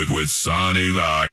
with Sonny Lock.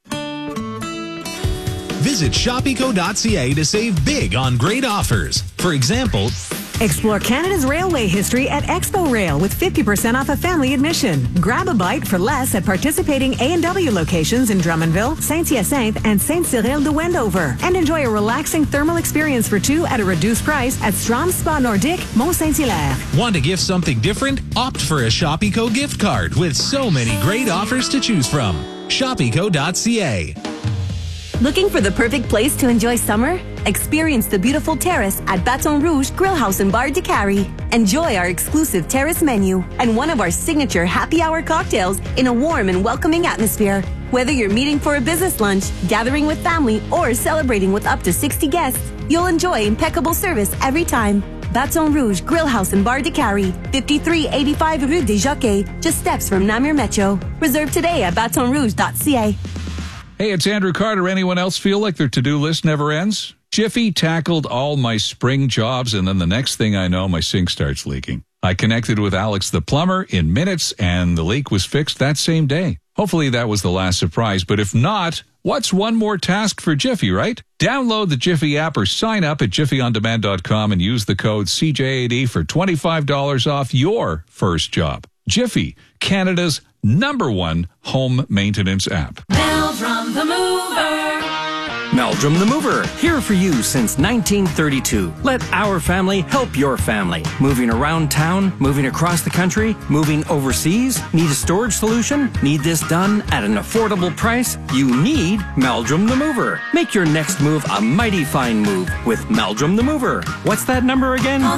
Visit shopeco.ca to save big on great offers. For example, explore Canada's railway history at Expo Rail with 50% off a family admission. Grab a bite for less at participating A&W locations in Drummondville, Saint-Hyacinthe, and Saint-Cyril de Wendover. And enjoy a relaxing thermal experience for two at a reduced price at Strom Spa Nordic, Mont-Saint-Hilaire. Want to gift something different? Opt for a Shopeco gift card with so many great offers to choose from. Shopeco.ca. Looking for the perfect place to enjoy summer? Experience the beautiful terrace at Baton Rouge Grill House and Bar de Cary. Enjoy our exclusive terrace menu and one of our signature happy hour cocktails in a warm and welcoming atmosphere. Whether you're meeting for a business lunch, gathering with family, or celebrating with up to 60 guests, you'll enjoy impeccable service every time. Baton Rouge Grill House and Bar de Cary, 5385 Rue des Jockeys, just steps from Namur Metro. Reserve today at batonrouge.ca. Hey, it's Andrew Carter. Anyone else feel like their to-do list never ends? Jiffy tackled all my spring jobs, and then the next thing I know, my sink starts leaking. I connected with Alex the plumber in minutes, and the leak was fixed that same day. Hopefully that was the last surprise, but if not, what's one more task for Jiffy, right? Download the Jiffy app or sign up at jiffyondemand.com and use the code CJAD for $25 off your first job. Jiffy, Canada's #1 home maintenance app. Meldrum the Mover. Meldrum the Mover, here for you since 1932. Let our family help your family. Moving around town, moving across the country, moving overseas. Need a storage solution? Need this done at an affordable price? You need Meldrum the Mover. Make your next move a mighty fine move with Meldrum the Mover. What's that number again? Call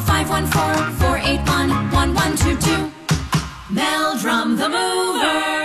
514-481-1122. Meldrum the Mover.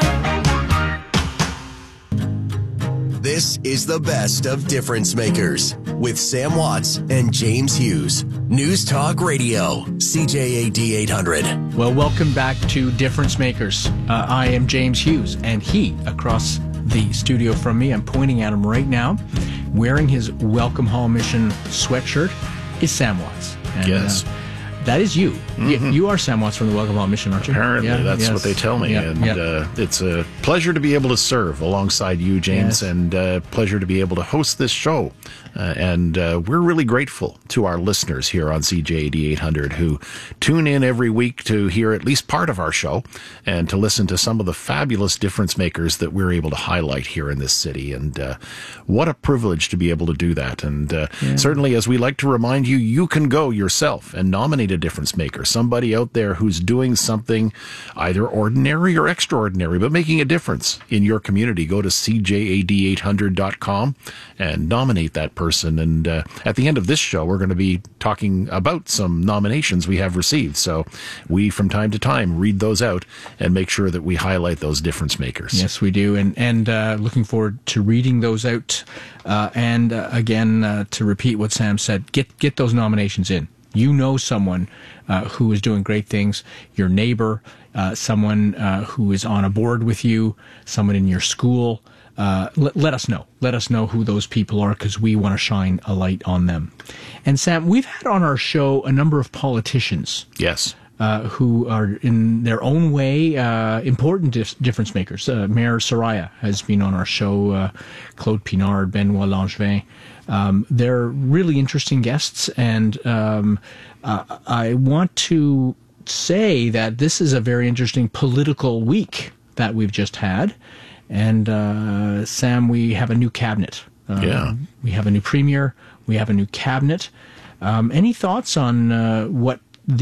This is the best of Difference Makers with Sam Watts and James Hughes. News Talk Radio, CJAD 800. Well, welcome back to Difference Makers. I am James Hughes, and he, across the studio from me, I'm pointing at him right now, wearing his Welcome Home Mission sweatshirt, is Sam Watts. And, yes. That is you. Mm-hmm. You are Sam Watts from the Welcome Home Mission, aren't you? Apparently, that's what they tell me. It's a pleasure to be able to serve alongside you, James, and pleasure to be able to host this show. And we're really grateful to our listeners here on CJAD 800 who tune in every week to hear at least part of our show and to listen to some of the fabulous difference makers that we're able to highlight here in this city. And what a privilege to be able to do that. And certainly, as we like to remind you, you can go yourself and nominate a difference maker, somebody out there who's doing something either ordinary or extraordinary, but making a difference in your community. Go to CJAD800.com and nominate that person. And at the end of this show, we're going to be talking about some nominations we have received. So we, from time to time, read those out and make sure that we highlight those difference makers. Yes, we do. And looking forward to reading those out. Again, to repeat what Sam said, get those nominations in. You know someone who is doing great things, your neighbor, someone who is on a board with you, someone in your school. Let us know. Let us know who those people are, because we want to shine a light on them. And Sam, we've had on our show a number of politicians. Yes. Who are in their own way important difference makers. Mayor Soraya has been on our show, Claude Pinard, Benoit Langevin. They're really interesting guests, and I want to say that this is a very interesting political week that we've just had. And Sam, we have a new cabinet. We have a new premier. We have a new cabinet. Any thoughts on what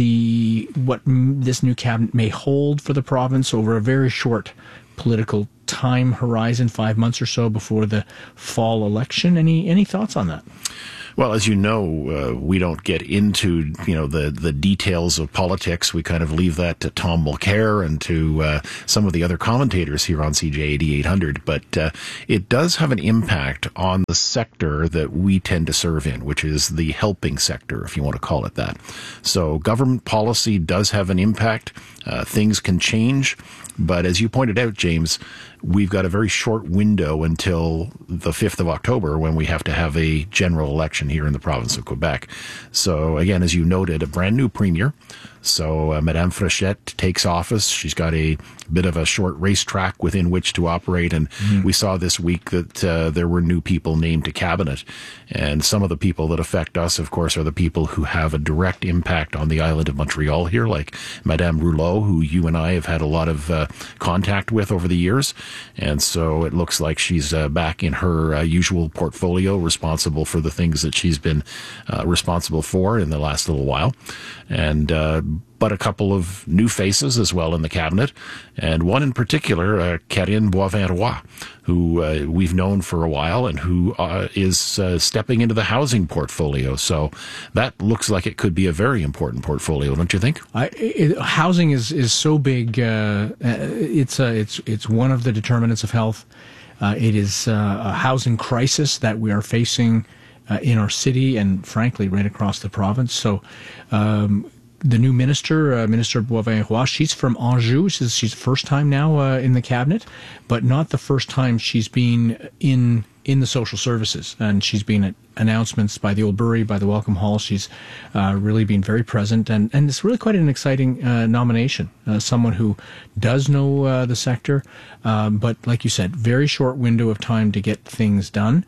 this new cabinet may hold for the province over a very short political time horizon, 5 months or so before the fall election? Any thoughts on that? Well, as you know, we don't get into, the details of politics. We kind of leave that to Tom Mulcair and to some of the other commentators here on CJAD 800. But it does have an impact on the sector that we tend to serve in, which is the helping sector, if you want to call it that. So government policy does have an impact. Things can change. But as you pointed out, James, we've got a very short window until the 5th of October when we have to have a general election here in the province of Quebec. So again, as you noted, a brand new premier. So Madame Fréchette takes office. She's got a bit of a short racetrack within which to operate. And we saw this week that there were new people named to cabinet. And some of the people that affect us, of course, are the people who have a direct impact on the island of Montreal here, like Madame Rouleau, who you and I have had a lot of contact with over the years. And so it looks like she's back in her usual portfolio, responsible for the things that she's been responsible for in the last little while. And but a couple of new faces as well in the cabinet, and one in particular, Karine Boivin-Roy, who we've known for a while and who is stepping into the housing portfolio. So that looks like it could be a very important portfolio, don't you think? Housing is so big. It's one of the determinants of health. It is a housing crisis that we are facing in our city and, frankly, right across the province. So the new minister, Minister Boivin-Roy, she's from Anjou. She's first time now in the cabinet, but not the first time she's been in the social services. And she's been at announcements by the Old Bury, by the Welcome Hall. She's really been very present, and it's really quite an exciting nomination. Someone who does know the sector, but like you said, very short window of time to get things done.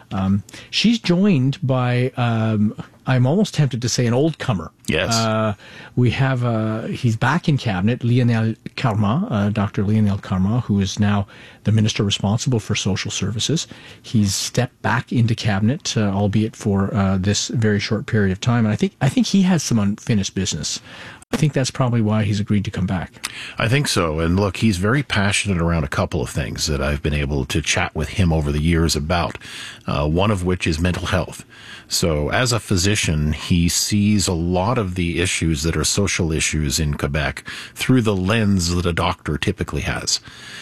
She's joined by, I'm almost tempted to say, an old comer. Yes. We have, he's back in cabinet, Lionel Carman, Dr. Lionel Carman, who is now the minister responsible for social services. He's stepped back into cabinet, albeit for this very short period of time. And I think he has some unfinished business. I think that's probably why he's agreed to come back. I think so. And look, he's very passionate around a couple of things that I've been able to chat with him over the years about, one of which is mental health. So as a physician, he sees a lot of the issues that are social issues in Quebec through the lens that a doctor typically has.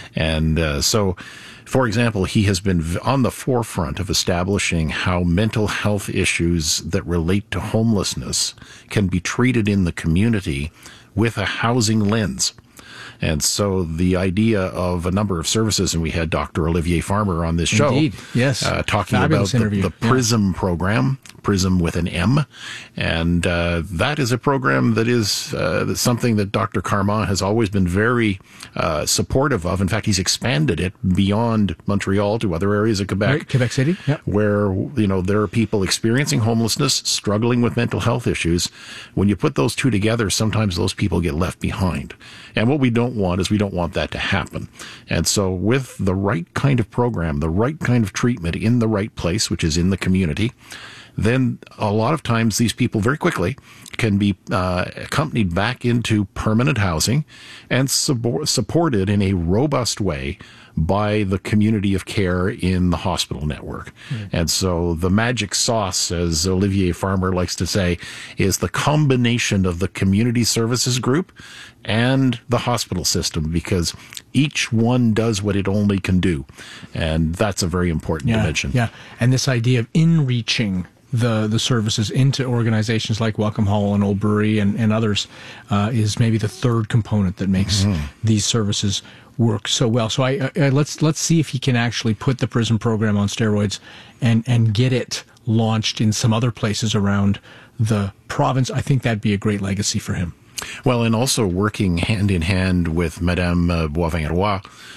And so, for example, he has been on the forefront of establishing how mental health issues that relate to homelessness can be treated in the community with a housing lens. And so the idea of a number of services, and we had Dr. Olivier Farmer on this show. Indeed, yes. Talking Fabulous about the PRISM program, PRISM with an M. And that is a program that is that's something that Dr. Carman has always been very supportive of. In fact, he's expanded it beyond Montreal to other areas of Quebec. Right, Quebec City, yep. Where, there are people experiencing homelessness, struggling with mental health issues. When you put those two together, sometimes those people get left behind. And what we don't want that to happen. And so with the right kind of program, the right kind of treatment in the right place, which is in the community, then a lot of times these people very quickly can be accompanied back into permanent housing and supported in a robust way by the community of care in the hospital network. And so the magic sauce, as Olivier Farmer likes to say, is the combination of the community services group and the hospital system, because each one does what it only can do. And that's a very important dimension. Yeah, and this idea of in-reaching the services into organizations like Welcome Hall and Old Bury and others is maybe the third component that makes these services work so well. So let's see if he can actually put the PRISM program on steroids and get it launched in some other places around the province. I think that'd be a great legacy for him. Well, and also working hand in hand with Madame Boivin-Roy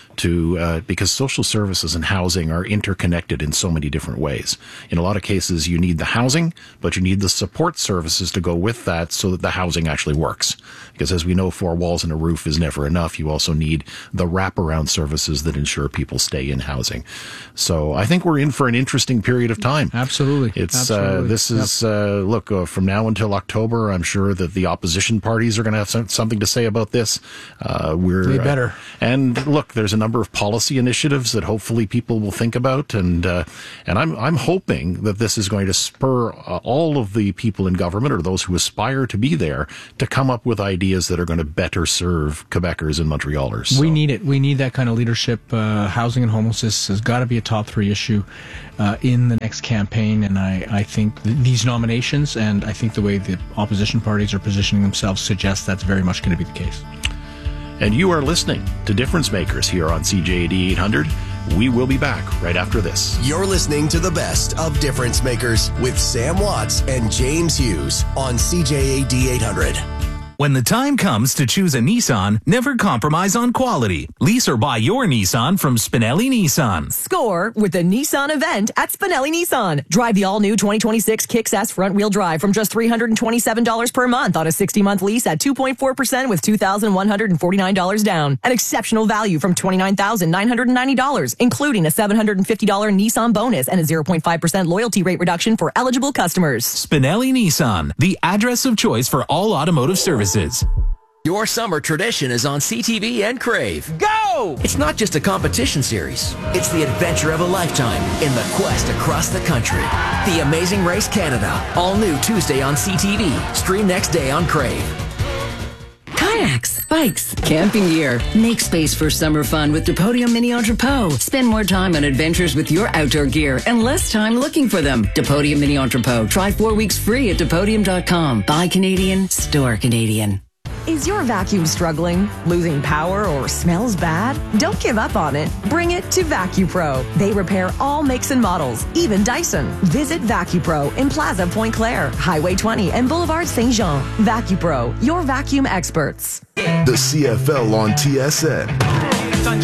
because social services and housing are interconnected in so many different ways. In a lot of cases, you need the housing, but you need the support services to go with that so that the housing actually works. Because as we know, 4 walls and a roof is never enough. You also need the wraparound services that ensure people stay in housing. So I think we're in for an interesting period of time. Absolutely. Look, from now until October, I'm sure that the opposition parties are going to have something to say about this. They better. And look, there's a number of policy initiatives that hopefully people will think about, and I'm hoping that this is going to spur all of the people in government, or those who aspire to be there, to come up with ideas that are going to better serve Quebecers and Montrealers. So. We need it. We need that kind of leadership. Housing and homelessness has got to be a top 3 issue in the next campaign, and I think these nominations, and I think the way the opposition parties are positioning themselves, suggests that's very much going to be the case. and you are listening to Difference Makers here on CJAD 800. We will be back right after this. You're listening to the best of Difference Makers with Sam Watts and James Hughes on CJAD 800. When the time comes to choose a Nissan, never compromise on quality. Lease or buy your Nissan from Spinelli Nissan. Score with the Nissan event at Spinelli Nissan. Drive the all-new 2026 Kicks S front-wheel drive from just $327 per month on a 60-month lease at 2.4% with $2,149 down. An exceptional value from $29,990, including a $750 Nissan bonus and a 0.5% loyalty rate reduction for eligible customers. Spinelli Nissan, the address of choice for all automotive services. Your summer tradition is on CTV and Crave. Go! It's not just a competition series. It's the adventure of a lifetime in the quest across the country. The Amazing Race Canada. All new Tuesday on CTV. Stream next day on Crave. Kayaks, bikes, camping gear. Make space for summer fun with Depodium Mini Entrepot. Spend more time on adventures with your outdoor gear and less time looking for them. Depodium Mini Entrepot. Try 4 weeks free at Depodium.com. Buy Canadian, store Canadian. Is your vacuum struggling, losing power, or smells bad? Don't give up on it. Bring it to VacuPro. They repair all makes and models, even Dyson. Visit VacuPro in Plaza Point Claire, Highway 20, and Boulevard Saint Jean. VacuPro, your vacuum experts. The CFL on TSN.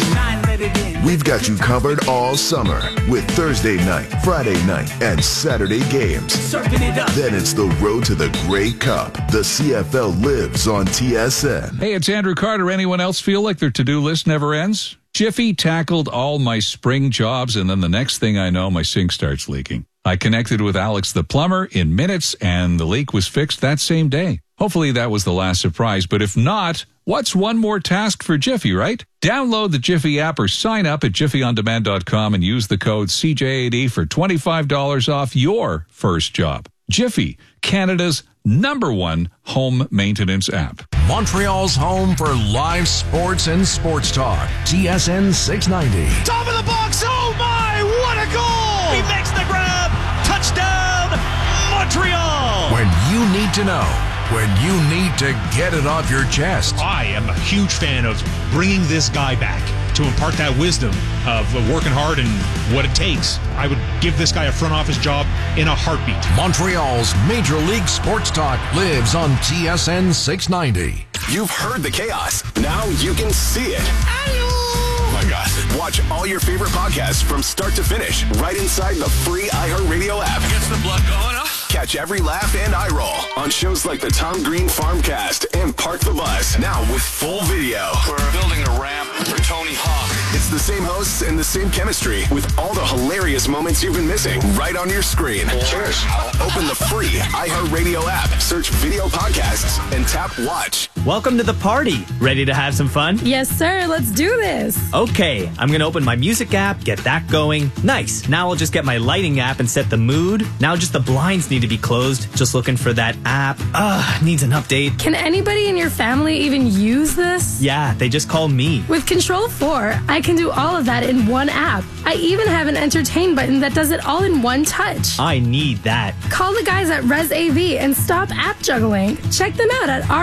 We've got you covered all summer with Thursday night, Friday night, and Saturday games. Then it's the road to the Grey Cup. The CFL lives on TSN. Hey, it's Andrew Carter. Anyone else feel like their to-do list never ends? Jiffy tackled all my spring jobs, and then the next thing I know, my sink starts leaking. I connected with Alex the plumber in minutes, and the leak was fixed that same day. Hopefully that was the last surprise, but if not, what's one more task for Jiffy, right? Download the Jiffy app or sign up at jiffyondemand.com and use the code CJAD for $25 off your first job. Jiffy, Canada's #1 home maintenance app. Montreal's home for live sports and sports talk. TSN 690. Top of the box. Oh my, what a goal! He makes the grab. Touchdown, Montreal. When you need to know. When you need to get it off your chest. I am a huge fan of bringing this guy back to impart that wisdom of working hard and what it takes. I would give this guy a front office job in a heartbeat. Montreal's Major League Sports Talk lives on TSN 690. You've heard the chaos. Now you can see it. Oh my God. Watch all your favorite podcasts from start to finish right inside the free iHeartRadio app. Gets the blood going, huh? Catch every laugh and eye roll on shows like the Tom Green Farmcast and Park the Bus. Now with full video. We're building a ramp for Tony Hawk. It's the same hosts and the same chemistry with all the hilarious moments you've been missing right on your screen. Cheers. Open the free iHeartRadio app, search video podcasts, and tap watch. Welcome to the party. Ready to have some fun? Yes, sir. Let's do this. Okay, I'm going to open my music app, get that going. Nice. Now I'll just get my lighting app and set the mood. Now just the blinds need to be closed. Just looking for that app. Needs an update. Can anybody in your family even use this? Yeah, they just call me. With Control 4, I can do all of that in one app. I even have an entertain button that does it all in one touch. I need that. Call the guys at ResAV and stop app juggling. Check them out at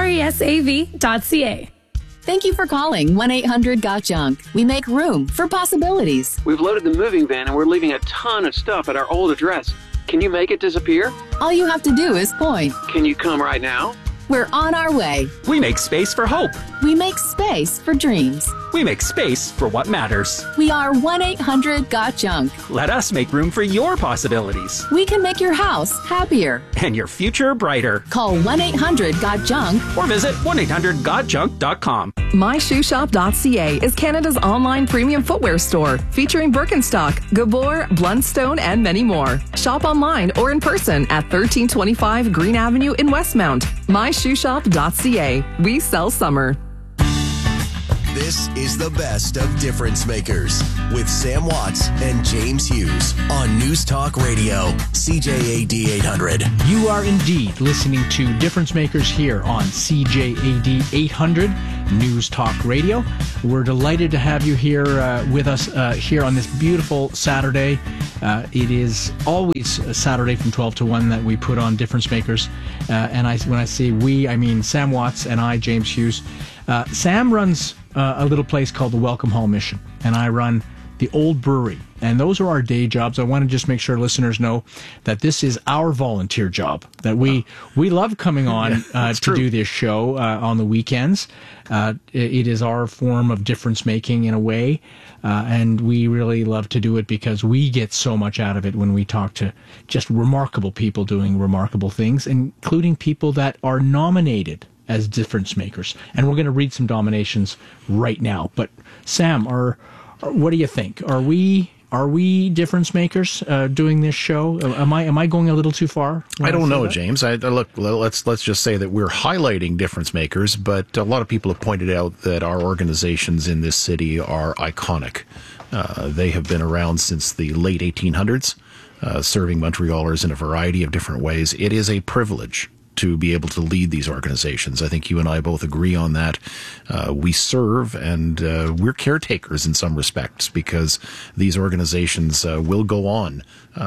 resav.ca. Thank you for calling 1-800-GOT-JUNK. We make room for possibilities. We've loaded the moving van and we're leaving a ton of stuff at our old address. Can you make it disappear? All you have to do is point. Can you come right now? We're on our way. We make space for hope. We make space for dreams. We make space for what matters. We are 1-800-GOT-JUNK. Let us make room for your possibilities. We can make your house happier. And your future brighter. Call 1-800-GOT-JUNK. Or visit 1-800-GOT-JUNK.com. MyShoeShop.ca is Canada's online premium footwear store, featuring Birkenstock, Gabor, Blundstone, and many more. Shop online or in person at 1325 Green Avenue in Westmount. MyShoeShop.ca. We sell summer. This is the best of Difference Makers with Sam Watts and James Hughes on News Talk Radio, CJAD 800. You are indeed listening to Difference Makers here on CJAD 800 News Talk Radio. We're delighted to have you here with us here on this beautiful Saturday. It is always a Saturday from 12 to 1 that we put on Difference Makers. And when I say we, I mean Sam Watts and I, James Hughes. Sam runs a little place called the Welcome Hall Mission, and I run the Old Brewery. And those are our day jobs. I want to just make sure listeners know that this is our volunteer job, that we love coming on to do this show on the weekends. It is our form of difference making in a way. And we really love to do it because we get so much out of it when we talk to just remarkable people doing remarkable things, including people that are nominated as difference makers. And we're going to read some nominations right now. But Sam, what do you think? Are we difference makers doing this show? Am I going a little too far? I don't know, James. Look, let's just say that we're highlighting difference makers, but a lot of people have pointed out that our organizations in this city are iconic. They have been around since the late 1800s, serving Montrealers in a variety of different ways. It is a privilege to be able to lead these organizations. I think you and I both agree on that. We serve and we're caretakers in some respects because these organizations will go on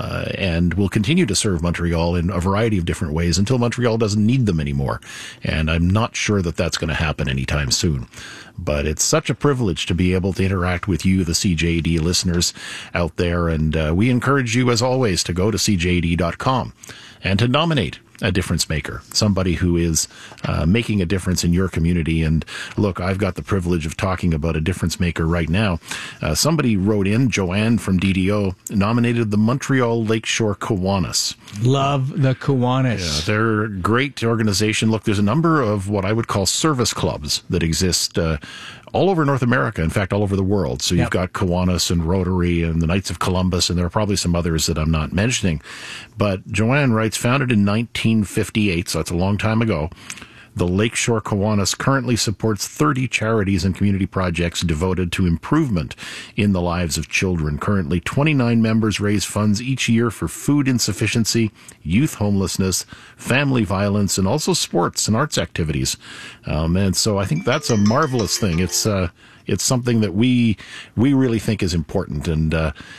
and will continue to serve Montreal in a variety of different ways until Montreal doesn't need them anymore. And I'm not sure that that's going to happen anytime soon. But it's such a privilege to be able to interact with you, the CJAD listeners out there. And we encourage you, as always, to go to cjad.com and to nominate a difference maker, somebody who is making a difference in your community. And look, I've got the privilege of talking about a difference maker right now. Somebody wrote in, Joanne from DDO, nominated the Montreal Lakeshore Kiwanis. Love the Kiwanis. Yeah, they're a great organization. Look, there's a number of what I would call service clubs that exist all over North America, in fact, all over the world. So you've got Kiwanis and Rotary and the Knights of Columbus, and there are probably some others that I'm not mentioning. But Joanne writes, founded in 1958, so that's a long time ago, the Lakeshore Kiwanis currently supports 30 charities and community projects devoted to improvement in the lives of children. Currently, 29 members raise funds each year for food insufficiency, youth homelessness, family violence, and also sports and arts activities. And so I think that's a marvelous thing. It's something that we really think is important. And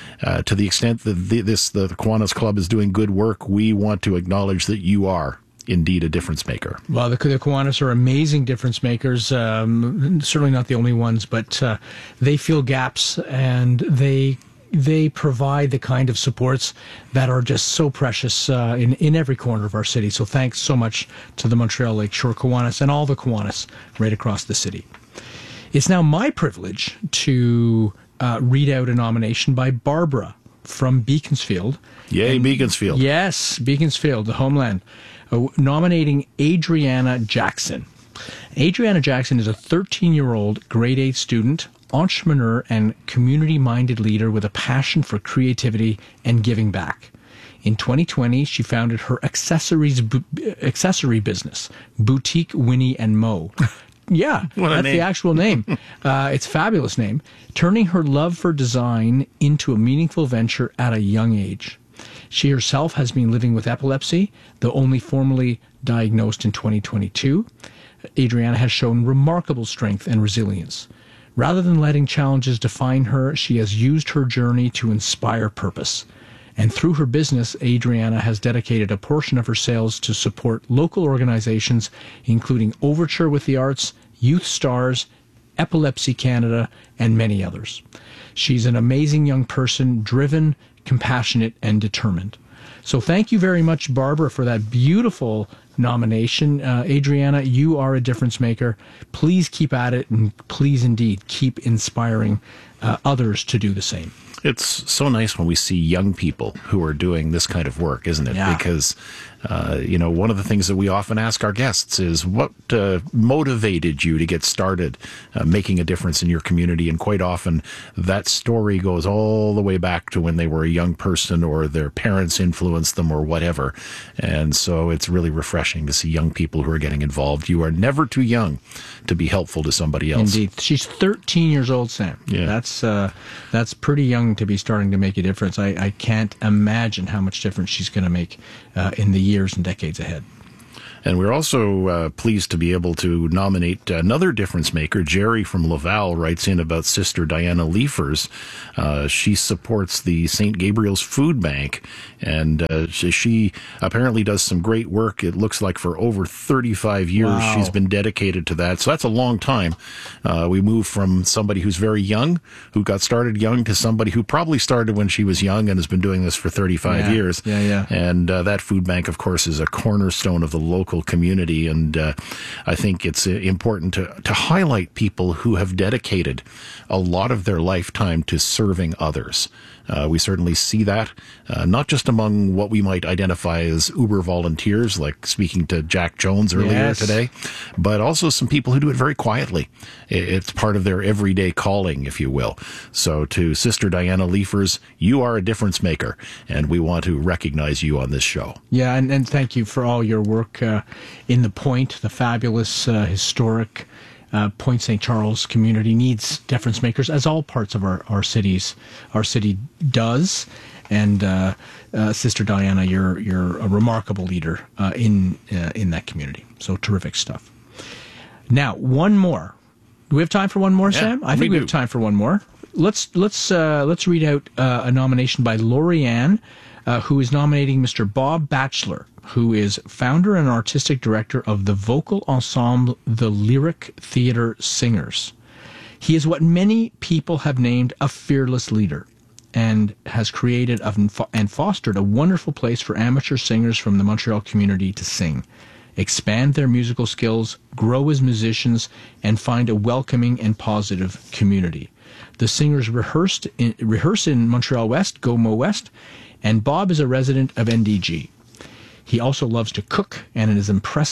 to the extent that the Kiwanis Club is doing good work, we want to acknowledge that you are indeed a difference maker. Well, the Kiwanis are amazing difference makers, certainly not the only ones, but they fill gaps and they provide the kind of supports that are just so precious in every corner of our city. So thanks so much to the Montreal Lakeshore Kiwanis and all the Kiwanis right across the city. It's now my privilege to read out a nomination by Barbara from Beaconsfield. Yay, Beaconsfield. Yes, Beaconsfield, the homeland. Nominating Adriana Jackson. Adriana Jackson is a 13-year-old grade 8 student, entrepreneur, and community-minded leader with a passion for creativity and giving back. In 2020, she founded her accessory business, Boutique Winnie and Mo. Yeah, that's the actual name. It's a fabulous name. Turning her love for design into a meaningful venture at a young age. She herself has been living with epilepsy, though only formally diagnosed in 2022. Adriana has shown remarkable strength and resilience. Rather than letting challenges define her, she has used her journey to inspire purpose. And through her business, Adriana has dedicated a portion of her sales to support local organizations, including Overture with the Arts, Youth Stars, Epilepsy Canada, and many others. She's an amazing young person, driven, compassionate, and determined. So thank you very much, Barbara, for that beautiful nomination. Adriana, you are a difference maker. Please keep at it, and please indeed keep inspiring others to do the same. It's so nice when we see young people who are doing this kind of work, isn't it? Yeah. Because, one of the things that we often ask our guests is what motivated you to get started making a difference in your community? And quite often that story goes all the way back to when they were a young person or their parents influenced them or whatever. And so it's really refreshing to see young people who are getting involved. You are never too young to be helpful to somebody else. Indeed. She's 13 years old, Sam. Yeah. That's pretty young to be starting to make a difference. I can't imagine how much difference she's going to make in the years and decades ahead. And we're also pleased to be able to nominate another difference maker. Jerry from Laval writes in about Sister Diana Liefers. She supports the St. Gabriel's Food Bank, and she apparently does some great work. It looks like for over 35 years she's been dedicated to that. So that's a long time. We moved from somebody who's very young, who got started young, to somebody who probably started when she was young and has been doing this for 35 years. And that food bank, of course, is a cornerstone of the local community. And I think it's important to highlight people who have dedicated a lot of their lifetime to serving others. We certainly see that, not just among what we might identify as Uber volunteers, like speaking to Jack Jones earlier today, but also some people who do it very quietly. It's part of their everyday calling, if you will. So to Sister Diana Liefers, you are a difference maker, and we want to recognize you on this show. Yeah, and thank you for all your work in the Point, the fabulous, historic Point St. Charles community needs difference makers, as all parts of our city does. And Sister Diana, you're a remarkable leader in that community. So terrific stuff. Now, one more. Do we have time for one more, Sam? I think we have time for one more. Let's read out a nomination by Lori Ann, who is nominating Mr. Bob Batchelor, who is founder and artistic director of the vocal ensemble The Lyric Theatre Singers. He is what many people have named a fearless leader, and has created and fostered a wonderful place for amateur singers from the Montreal community to sing, expand their musical skills, grow as musicians, and find a welcoming and positive community. The singers rehearse in Montreal West, Go Mo West, and Bob is a resident of NDG. He also loves to cook and is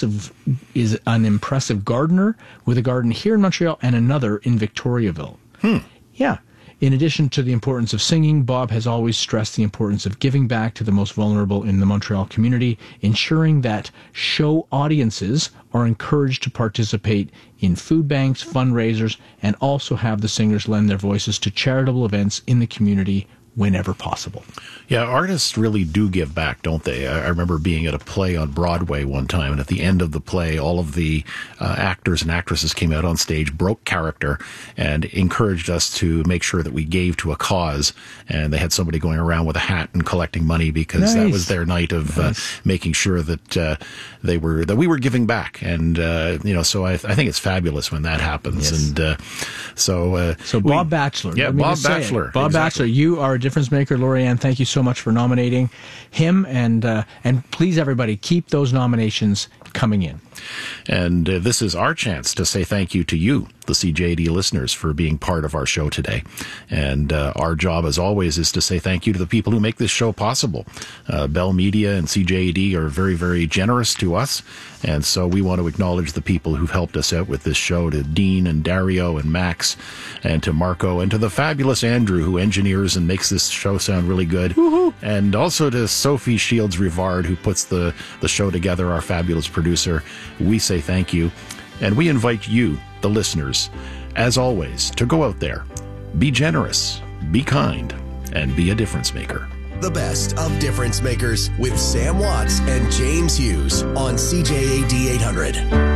an impressive gardener, with a garden here in Montreal and another in Victoriaville. Yeah. In addition to the importance of singing, Bob has always stressed the importance of giving back to the most vulnerable in the Montreal community, ensuring that show audiences are encouraged to participate in food banks, fundraisers, and also have the singers lend their voices to charitable events in the community whenever possible. Yeah, artists really do give back, don't they? I remember being at a play on Broadway one time, and at the end of the play, all of the actors and actresses came out on stage, broke character, and encouraged us to make sure that we gave to a cause. And they had somebody going around with a hat and collecting money, because that was their night of making sure that we were giving back. And so I think it's fabulous when that happens. And so Bob Batchelor. Yeah, Bob Batchelor. Bob Batchelor, you are a difference maker. Lori-Ann, thank you so much for nominating him, and please, everybody, keep those nominations coming in. And this is our chance to say thank you to you, the CJAD listeners, for being part of our show today. And our job, as always, is to say thank you to the people who make this show possible. Bell Media and CJAD are very, very generous to us, and so we want to acknowledge the people who've helped us out with this show, to Dean and Dario and Max, and to Marco, and to the fabulous Andrew, who engineers and makes this show sound really good. Woo-hoo. And also to Sophie Shields-Rivard, who puts the show together, our fabulous producer. We say thank you, and we invite you, the listeners, as always, to go out there, be generous, be kind, and be a difference maker. The best of difference makers with Sam Watts and James Hughes on CJAD 800.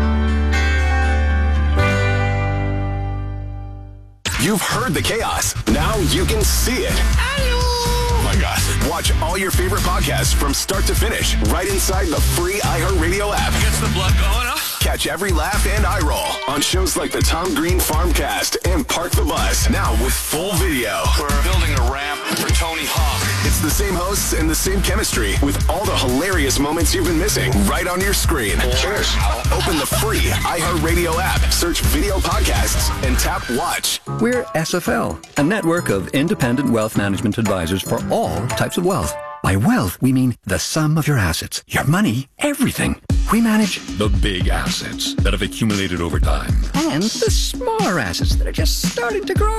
You've heard the chaos. Now you can see it. Oh my God. Watch all your favorite podcasts from start to finish right inside the free iHeartRadio app. Gets the blood going up. Catch every laugh and eye roll on shows like the Tom Green Farmcast and Park the Bus, now with full video. We're building a ramp for Tony Hawk. It's the same hosts and the same chemistry, with all the hilarious moments you've been missing right on your screen. Cheers. Open the free iHeartRadio app, search video podcasts, and tap watch. We're SFL, a network of independent wealth management advisors for all types of wealth. By wealth, we mean the sum of your assets, your money, everything. We manage the big assets that have accumulated over time and the smaller assets that are just starting to grow.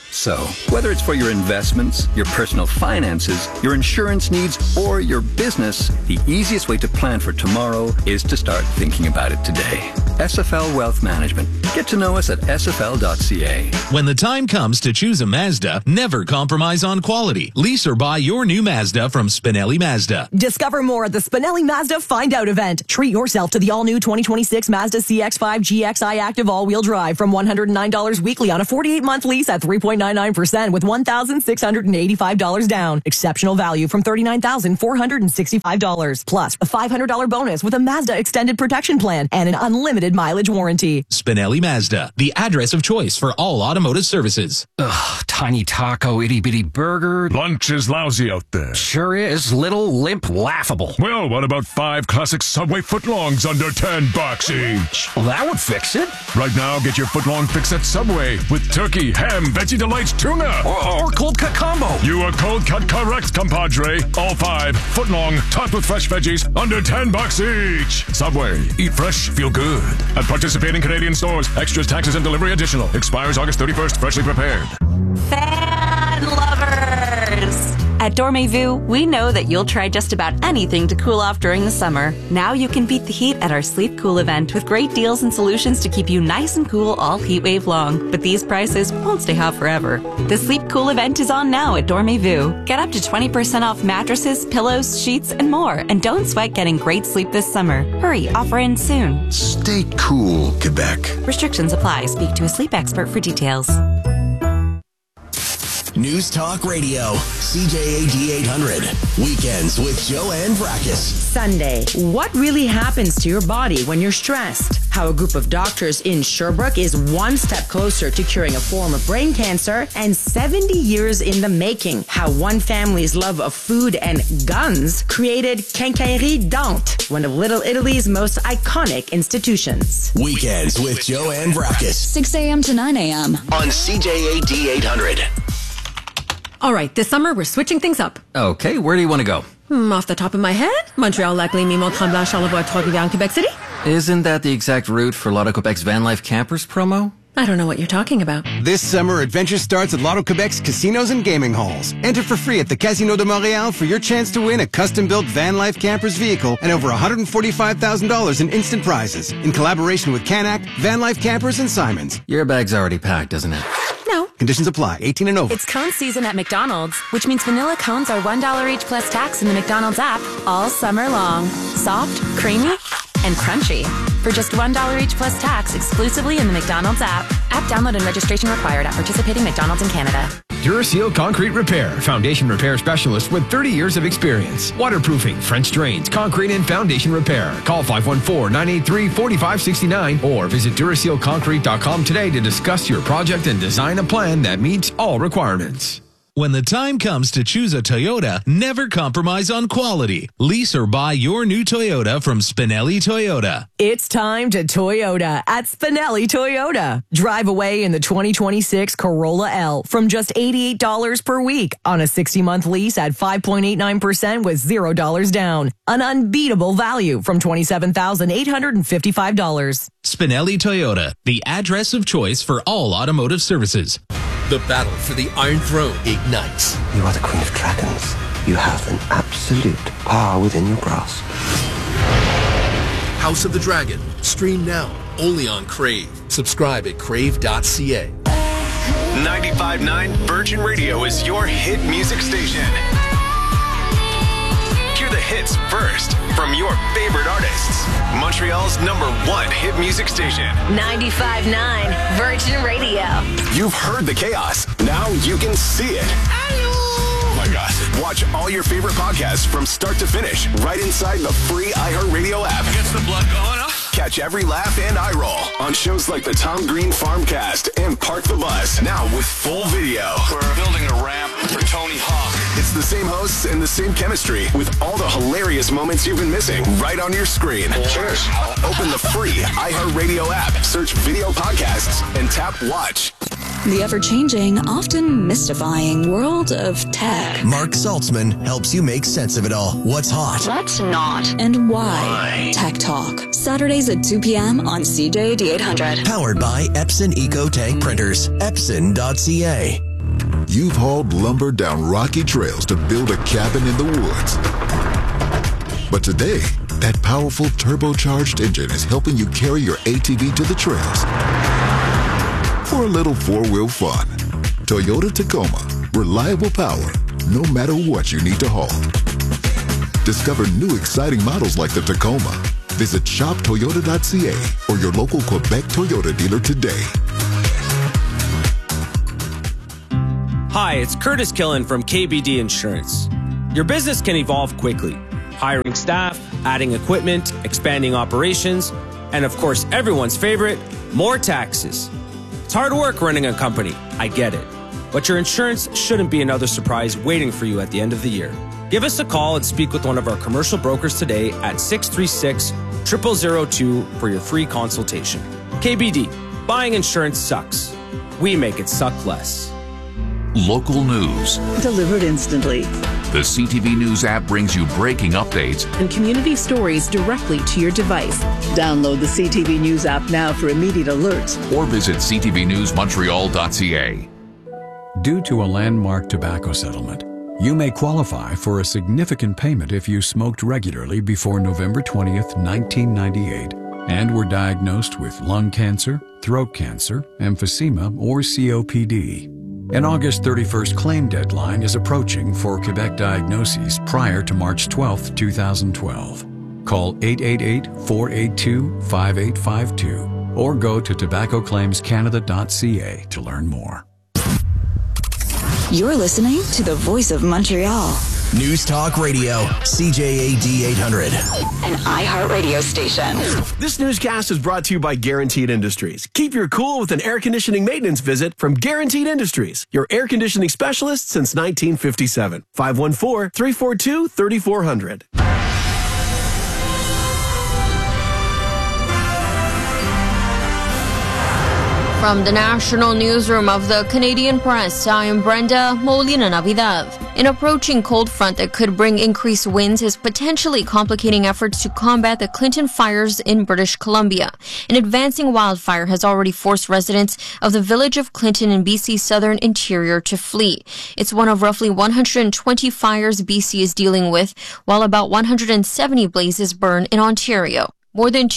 So, whether it's for your investments, your personal finances, your insurance needs, or your business, the easiest way to plan for tomorrow is to start thinking about it today. SFL Wealth Management. Get to know us at sfl.ca. When the time comes to choose a Mazda, never compromise on quality. Lease or buy your new Mazda from Spinelli Mazda. Discover more at the Spinelli Mazda Find Out event. Treat yourself to the all-new 2026 Mazda CX-5 GXI Active all-wheel drive from $109 weekly on a 48-month lease at 3.99% with $1,685 down. Exceptional value from $39,465. Plus, a $500 bonus with a Mazda Extended Protection Plan and an unlimited mileage warranty. Spinelli Mazda, the address of choice for all automotive services. Ugh, tiny taco, itty-bitty burger. Lunch is lousy out there. Sure is. Little, limp, laughable. Well, what about 5 classic Subway footlongs under $10 each? Well, that would fix it. Right now, get your footlong fix at Subway with turkey, ham, Veggie Delights, tuna. Or cold cut combo. You are cold cut correct, compadre. All 5 footlong, topped with fresh veggies, under $10 each. Subway. Eat fresh, feel good. At participating Canadian stores. Extras, taxes, and delivery additional. Expires August 31st. Freshly prepared. Fan lovers! At Dormez-vous, we know that you'll try just about anything to cool off during the summer. Now you can beat the heat at our Sleep Cool event with great deals and solutions to keep you nice and cool all heat wave long. But these prices won't stay hot forever. The Sleep Cool event is on now at Dormez-vous. Get up to 20% off mattresses, pillows, sheets, and more. And don't sweat getting great sleep this summer. Hurry, offer ends soon. Stay cool, Quebec. Restrictions apply. Speak to a sleep expert for details. News Talk Radio, CJAD 800. Weekends with Joanne Vrackus. Sunday. What really happens to your body when you're stressed? How a group of doctors in Sherbrooke is one step closer to curing a form of brain cancer, and 70 years in the making. How one family's love of food and guns created Quincaillerie Dante, one of Little Italy's most iconic institutions. Weekends with Joanne Vrackus. 6 a.m. to 9 a.m. on CJAD 800. All right, this summer we're switching things up. Okay, where do you want to go? Off the top of my head, Montreal, Lac-Lémy, Mont-Tremblant, Charlevoix, Trois-Rivières, Quebec City. Isn't that the exact route for Lotto Quebec's Van Life Campers promo? I don't know what you're talking about. This summer, adventure starts at Lotto Quebec's casinos and gaming halls. Enter for free at the Casino de Montréal for your chance to win a custom-built Van Life Campers vehicle and over $145,000 in instant prizes in collaboration with Canac, Van Life Campers, and Simons. Your bag's already packed, isn't it? No. Conditions apply. 18 and over. It's cone season at McDonald's, which means vanilla cones are $1 each plus tax in the McDonald's app all summer long. Soft, creamy, and crunchy. For just $1 each plus tax exclusively in the McDonald's app. App download and registration required at participating McDonald's in Canada. Duracell Concrete Repair, foundation repair specialist with 30 years of experience. Waterproofing, French drains, concrete and foundation repair. Call 514-983-4569 or visit DuracellConcrete.com today to discuss your project and design a plan that meets all requirements. When the time comes to choose a Toyota, never compromise on quality. Lease or buy your new Toyota from Spinelli Toyota. It's time to Toyota at Spinelli Toyota. Drive away in the 2026 Corolla L from just $88 per week on a 60-month lease at 5.89% with $0 down. An unbeatable value from $27,855. Spinelli Toyota, the address of choice for all automotive services. The battle for the Iron Throne ignites. You are the Queen of Dragons. You have an absolute power within your grasp. House of the Dragon. Stream now, only on Crave. Subscribe at crave.ca. 95.9 Virgin Radio is your hit music station. Hear the hits first from your favorite artists. Montreal's #1 hit music station. 95.9 Virgin Radio. You've heard the chaos. Now you can see it. Oh my God. Watch all your favorite podcasts from start to finish right inside the free iHeartRadio app. Gets the blood going, huh? Catch every laugh and eye roll on shows like the Tom Green Farmcast and Park the Bus. Now with full video. We're building a ramp for Tony Hawk. It's the same hosts and the same chemistry with all the hilarious moments you've been missing right on your screen. Cheers. Open the free iHeartRadio app, search video podcasts, and tap watch. The ever-changing, often mystifying world of tech. Mark Saltzman helps you make sense of it all. What's hot? What's not? And why? Tech Talk. Saturdays at 2 p.m. on CJAD 800. Powered by Epson EcoTank Printers. Epson.ca. You've hauled lumber down rocky trails to build a cabin in the woods. But today, that powerful turbocharged engine is helping you carry your ATV to the trails for a little four-wheel fun. Toyota Tacoma. Reliable power, no matter what you need to haul. Discover new exciting models like the Tacoma. Visit shoptoyota.ca or your local Quebec Toyota dealer today. Hi, it's Curtis Killen from KBD Insurance. Your business can evolve quickly. Hiring staff, adding equipment, expanding operations, and of course, everyone's favorite, more taxes. It's hard work running a company, I get it. But your insurance shouldn't be another surprise waiting for you at the end of the year. Give us a call and speak with one of our commercial brokers today at 636-0002 for your free consultation. KBD, buying insurance sucks. We make it suck less. Local news. Delivered instantly. The CTV News app brings you breaking updates and community stories directly to your device. Download the CTV News app now for immediate alerts. Or visit ctvnewsmontreal.ca. Due to a landmark tobacco settlement, you may qualify for a significant payment if you smoked regularly before November 20th, 1998, and were diagnosed with lung cancer, throat cancer, emphysema, or COPD. An August 31st claim deadline is approaching for Quebec diagnoses prior to March 12th, 2012. Call 888-482-5852 or go to tobaccoclaimscanada.ca to learn more. You're listening to the Voice of Montreal. News Talk Radio, CJAD 800. An iHeartRadio station. This newscast is brought to you by Guaranteed Industries. Keep your cool with an air conditioning maintenance visit from Guaranteed Industries, your air conditioning specialist since 1957. 514-342-3400. From the National Newsroom of the Canadian Press, I am Brenda Molina-Navidad. An approaching cold front that could bring increased winds is potentially complicating efforts to combat the Clinton fires in British Columbia. An advancing wildfire has already forced residents of the village of Clinton in BC's southern interior to flee. It's one of roughly 120 fires BC is dealing with, while about 170 blazes burn in Ontario. More than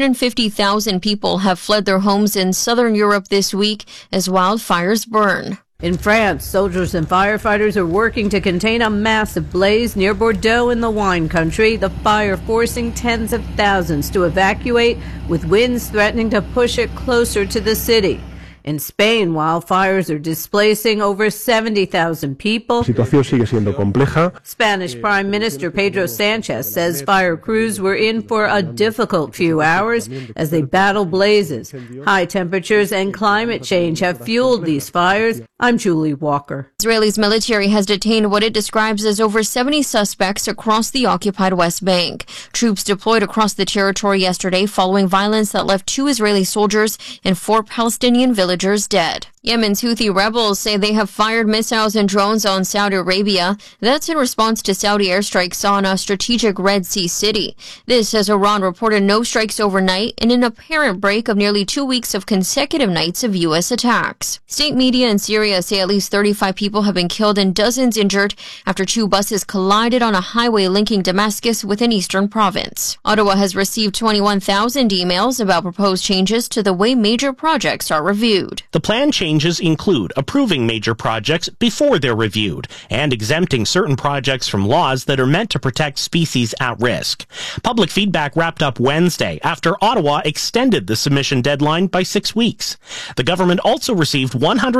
250,000 people have fled their homes in southern Europe this week as wildfires burn. In France, soldiers and firefighters are working to contain a massive blaze near Bordeaux in the wine country, the fire forcing tens of thousands to evacuate, with winds threatening to push it closer to the city. In Spain, wildfires are displacing over 70,000 people. Situación sigue siendo compleja. Spanish Prime Minister Pedro Sanchez says fire crews were in for a difficult few hours as they battle blazes. High temperatures and climate change have fueled these fires. I'm Julie Walker. Israel's military has detained what it describes as over 70 suspects across the occupied West Bank. Troops deployed across the territory yesterday following violence that left 2 Israeli soldiers and 4 Palestinian villagers dead. Yemen's Houthi rebels say they have fired missiles and drones on Saudi Arabia. That's in response to Saudi airstrikes on a strategic Red Sea city. This as Iran reported no strikes overnight in an apparent break of nearly 2 weeks of consecutive nights of U.S. attacks. State media in Syria say at least 35 people have been killed and dozens injured after 2 buses collided on a highway linking Damascus with an eastern province. Ottawa has received 21,000 emails about proposed changes to the way major projects are reviewed. The plan changes include approving major projects before they're reviewed and exempting certain projects from laws that are meant to protect species at risk. Public feedback wrapped up Wednesday after Ottawa extended the submission deadline by 6 weeks. The government also received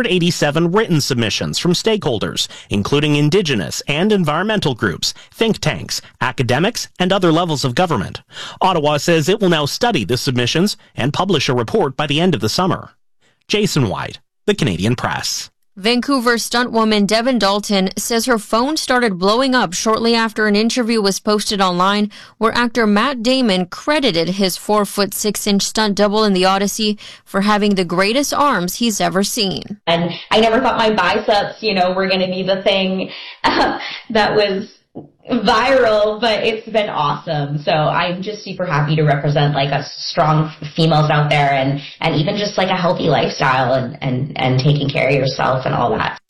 187 written submissions from stakeholders, including Indigenous and environmental groups, think tanks, academics, and other levels of government. Ottawa says it will now study the submissions and publish a report by the end of the summer. Jason White, The Canadian Press. Vancouver stuntwoman Devin Dalton says her phone started blowing up shortly after an interview was posted online where actor Matt Damon credited his 4'6" stunt double in The Odyssey for having the greatest arms he's ever seen. And I never thought my biceps, were going to be the thing that was viral, but it's been awesome. So I'm just super happy to represent a strong females out there and even just a healthy lifestyle and taking care of yourself and all that.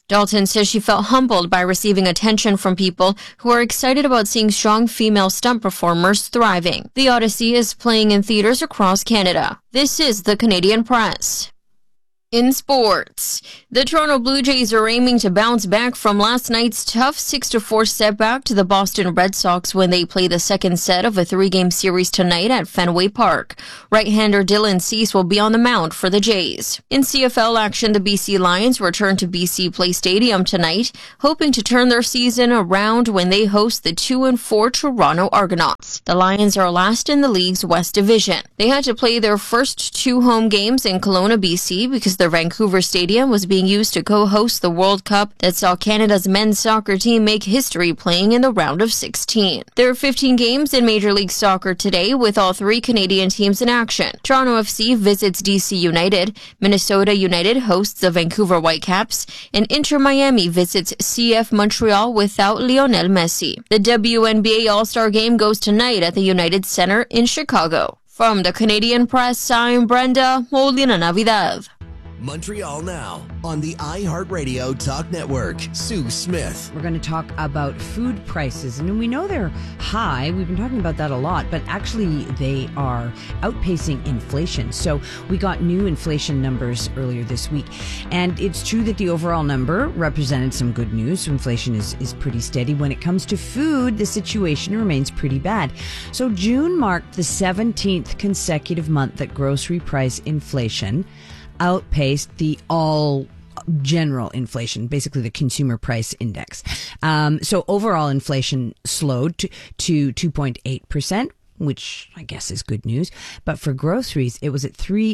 Dalton says she felt humbled by receiving attention from people who are excited about seeing strong female stunt performers thriving. The Odyssey is playing in theaters across Canada. This is the Canadian Press. In sports, the Toronto Blue Jays are aiming to bounce back from last night's tough 6-4 setback to the Boston Red Sox when they play the second set of a 3-game series tonight at Fenway Park. Right-hander Dylan Cease will be on the mound for the Jays. In CFL action, the BC Lions return to BC Place Stadium tonight, hoping to turn their season around when they host the 2-4 Toronto Argonauts. The Lions are last in the league's West Division. They had to play their first 2 home games in Kelowna, BC because their Vancouver Stadium was being used to co-host the World Cup that saw Canada's men's soccer team make history playing in the round of 16. There are 15 games in Major League Soccer today with all 3 Canadian teams in action. Toronto FC visits DC United, Minnesota United hosts the Vancouver Whitecaps, and Inter Miami visits CF Montreal without Lionel Messi. The WNBA All-Star Game goes tonight at the United Center in Chicago. From the Canadian Press, I'm Brenda Molina Navidad. Montreal Now on the iHeartRadio Talk Network. Sue Smith. We're going to talk about food prices, and we know they're high. We've been talking about that a lot, but actually they are outpacing inflation. So we got new inflation numbers earlier this week, and it's true that the overall number represented some good news. So inflation is pretty steady. When it comes to food, the situation remains pretty bad. So June marked the 17th consecutive month that grocery price inflation outpaced the all general inflation, basically the consumer price index. So overall inflation slowed to 2.8%, which I guess is good news. But for groceries, it was at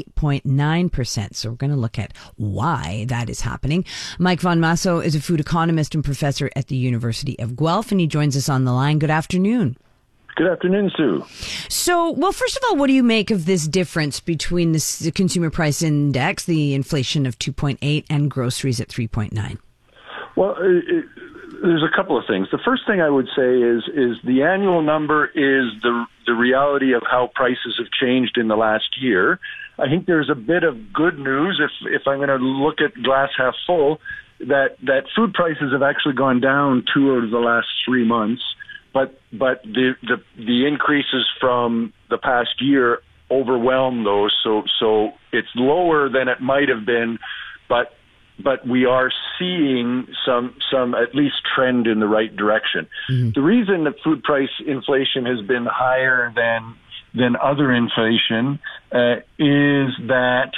3.9%. So we're going to look at why that is happening. Mike Von Masso is a food economist and professor at the University of Guelph, and he joins us on the line. Good afternoon. Good afternoon, Sue. So, well, first of all, what do you make of this difference between the consumer price index, the inflation of 2.8, and groceries at 3.9? Well, there's a couple of things. The first thing I would say is the annual number is the reality of how prices have changed in the last year. I think there's a bit of good news, if I'm going to look at glass half full, that food prices have actually gone down 2 out of the last 3 months. But the increases from the past year overwhelm those, so it's lower than it might have been, but we are seeing some at least trend in the right direction. Mm-hmm. The reason that food price inflation has been higher than other inflation is that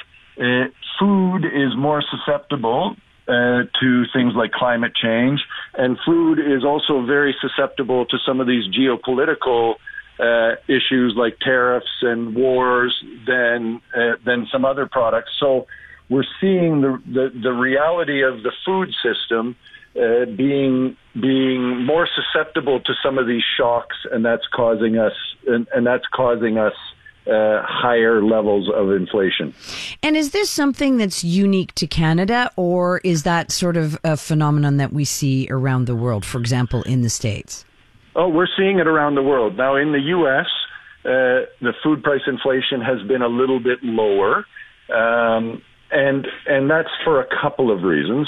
food is more susceptible to things like climate change, and food is also very susceptible to some of these geopolitical issues like tariffs and wars than some other products. So we're seeing the reality of the food system being more susceptible to some of these shocks, and that's causing us higher levels of inflation. And is this something that's unique to Canada, or is that sort of a phenomenon that we see around the world, for example, in the States? Oh, we're seeing it around the world. Now, in the U.S., the food price inflation has been a little bit lower, and that's for a couple of reasons.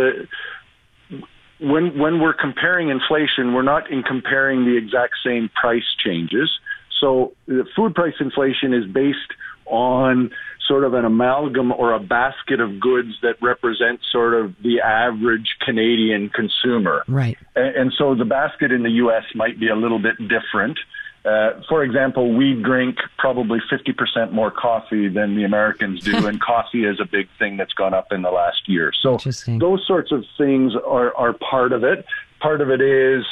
When we're comparing inflation, we're not comparing the exact same price changes. So the food price inflation is based on sort of an amalgam or a basket of goods that represent sort of the average Canadian consumer. Right. And so the basket in the U.S. might be a little bit different. For example, we drink probably 50% more coffee than the Americans do, and coffee is a big thing that's gone up in the last year. So those sorts of things are part of it. Part of it is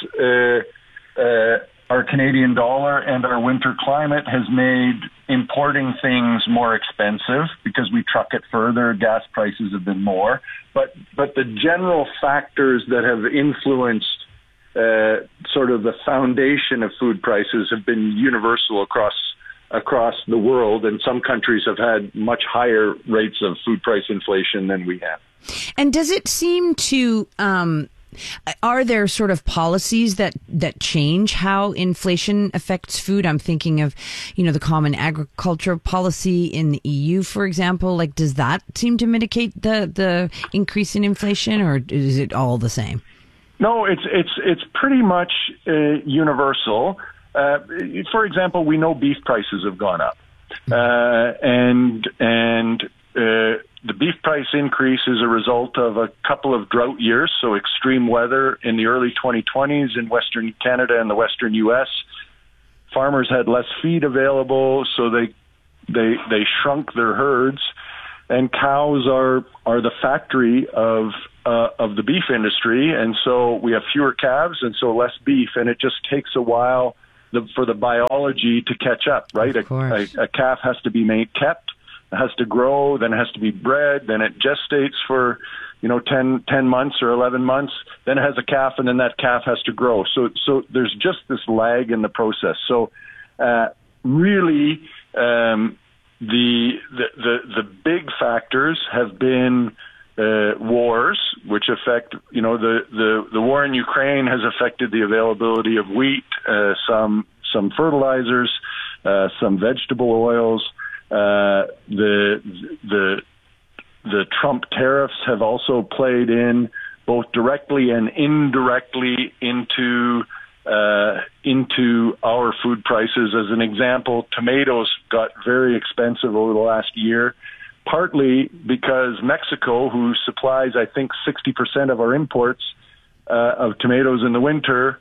our Canadian dollar and our winter climate has made importing things more expensive because we truck it further. Gas prices have been more. But the general factors that have influenced sort of the foundation of food prices have been universal across the world, and some countries have had much higher rates of food price inflation than we have. And does it seem to Are there sort of policies that change how inflation affects food? I'm thinking of, the common agriculture policy in the EU, for example. Like, does that seem to mitigate the increase in inflation, or is it all the same? No, it's pretty much universal. For example, we know beef prices have gone up, and the beef price increase is a result of a couple of drought years, so extreme weather in the early 2020s in Western Canada and the Western U.S. Farmers had less feed available, so they shrunk their herds, and cows are the factory of the beef industry, and so we have fewer calves and so less beef, and it just takes a while for the biology to catch up, right? A calf has to be kept. It has to grow, then it has to be bred, then it gestates for, 10 months or 11 months, then it has a calf, and then that calf has to grow. So there's just this lag in the process. So really, the big factors have been wars, which affect, the war in Ukraine has affected the availability of wheat, some fertilizers, some vegetable oils. The Trump tariffs have also played in both directly and indirectly into our food prices. As an example, tomatoes got very expensive over the last year, partly because Mexico, who supplies, I think, 60% of our imports of tomatoes in the winter,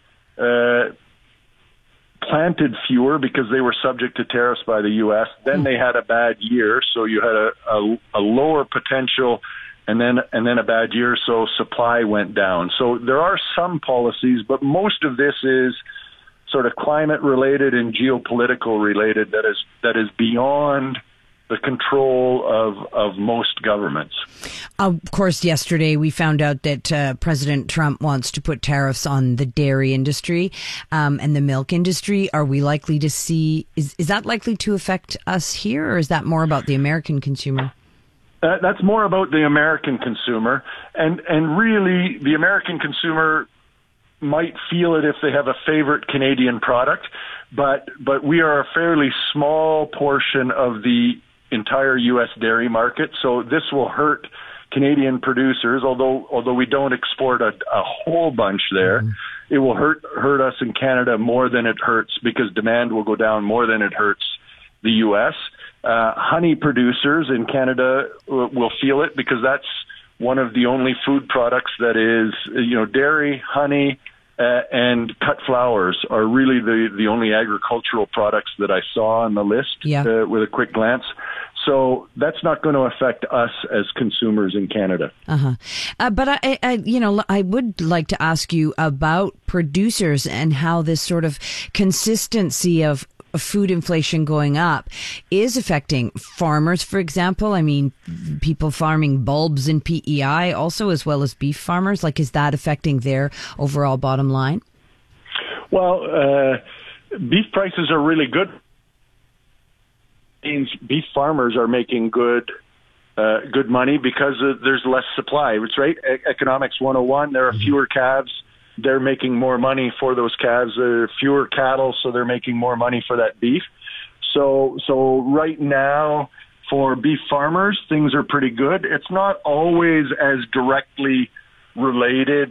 planted fewer because they were subject to tariffs by the U.S. Then they had a bad year, so you had a lower potential, and then a bad year, so supply went down. So there are some policies, but most of this is sort of climate related and geopolitical related that is beyond the control of most governments. Of course, yesterday we found out that President Trump wants to put tariffs on the dairy industry and the milk industry. Are we likely to see, is that likely to affect us here, or is that more about the American consumer? That's more about the American consumer. And really, the American consumer might feel it if they have a favorite Canadian product, but we are a fairly small portion of the entire U.S. dairy market, so this will hurt Canadian producers. Although we don't export a whole bunch there, it will hurt us in Canada more than it hurts, because demand will go down more than it hurts the U.S. Honey producers in Canada will feel it, because that's one of the only food products that is, dairy, honey, and cut flowers are really the only agricultural products that I saw on the list with a quick glance. So that's not going to affect us as consumers in Canada. But I would like to ask you about producers and how this sort of consistency of food inflation going up is affecting farmers, for example. I mean, people farming bulbs in PEI also, as well as beef farmers. Like, is that affecting their overall bottom line? Well, beef prices are really good. Means beef farmers are making good money because there's less supply. It's right. Economics 101. There are fewer calves. They're making more money for those calves. There are fewer cattle, so they're making more money for that beef. So right now, for beef farmers, things are pretty good. It's not always as directly related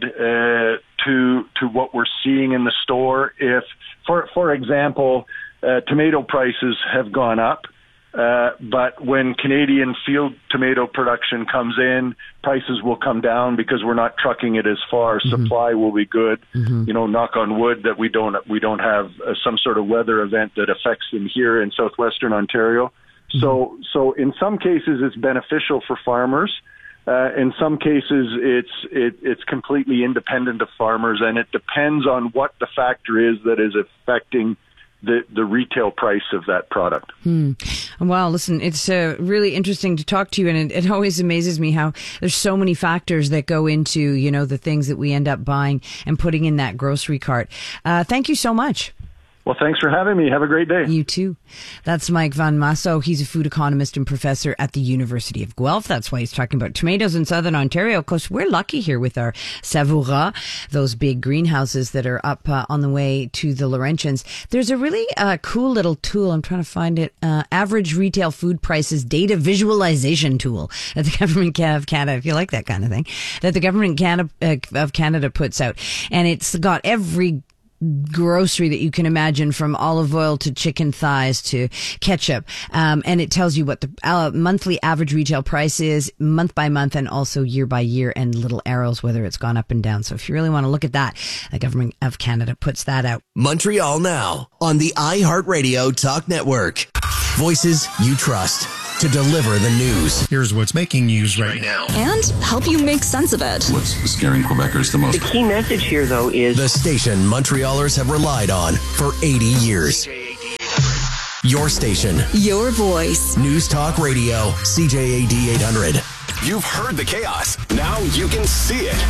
to what we're seeing in the store. If, for example, tomato prices have gone up, but when Canadian field tomato production comes in, prices will come down because we're not trucking it as far. Supply will be good. Knock on wood that we don't have some sort of weather event that affects them here in southwestern Ontario. So in some cases it's beneficial for farmers. In some cases it's completely independent of farmers, and it depends on what the factor is that is affecting the retail price of that product. Well, listen, it's really interesting to talk to you, and it always amazes me how there's so many factors that go into, the things that we end up buying and putting in that grocery cart. Thank you so much. Well, thanks for having me. Have a great day. You too. That's Mike Van Masso. He's a food economist and professor at the University of Guelph. That's why he's talking about tomatoes in southern Ontario. Of course, we're lucky here with our Savoura, those big greenhouses that are up on the way to the Laurentians. There's a really cool little tool. I'm trying to find it. Average retail food prices data visualization tool that the government of Canada, if you like that kind of thing, that the government of Canada puts out. And it's got every grocery that you can imagine, from olive oil to chicken thighs to ketchup. And it tells you what the monthly average retail price is month by month and also year by year, and little arrows whether it's gone up and down. So if you really want to look at that, the government of Canada puts that out. Montreal Now on the iHeartRadio Talk Network. Voices you trust to deliver the news. Here's what's making news right now. And help you make sense of it. What's scaring Quebecers the most? The key message here, though, is the station Montrealers have relied on for 80 years. Your station. Your voice. News Talk Radio, CJAD 800. You've heard the chaos. Now you can see it.